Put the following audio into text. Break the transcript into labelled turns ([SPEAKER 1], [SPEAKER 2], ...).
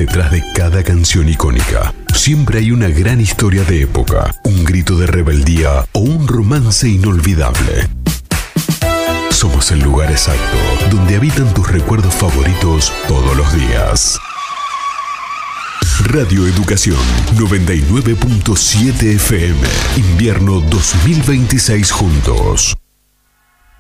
[SPEAKER 1] Detrás de cada canción icónica, siempre hay una gran historia de época, un grito de rebeldía o un romance inolvidable. Somos el lugar exacto donde habitan tus recuerdos favoritos todos los días. Radio Educación 99.7 FM. Invierno 2026 juntos.